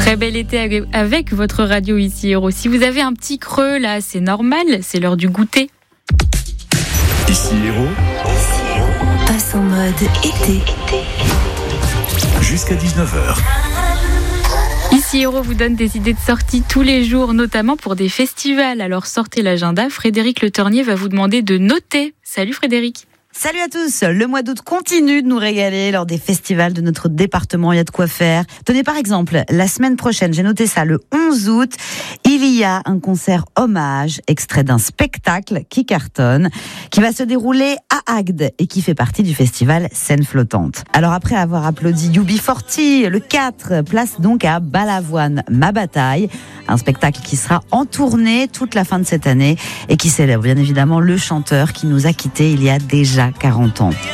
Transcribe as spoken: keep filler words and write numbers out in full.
Très bel été avec votre radio ici Héros. Si vous avez un petit creux là, c'est normal, c'est l'heure du goûter. Ici Héros. Passe en mode été. Jusqu'à dix-neuf heures. Ici Héros vous donne des idées de sortie tous les jours, notamment pour des festivals. Alors sortez l'agenda, Frédéric Le Tornier va vous demander de noter. Salut Frédéric. Salut à tous, le mois d'août continue de nous régaler lors des festivals de notre département, il y a de quoi faire. Tenez par exemple, la semaine prochaine, j'ai noté ça, le onze août, il y a un concert hommage, extrait d'un spectacle qui cartonne, qui va se dérouler à Agde et qui fait partie du festival Scène Flottante. Alors après avoir applaudi U B quarante, le quatre, place donc à Balavoine, Ma Bataille, un spectacle qui sera en tournée toute la fin de cette année et qui célèbre bien évidemment le chanteur qui nous a quittés il y a déjà quarante ans.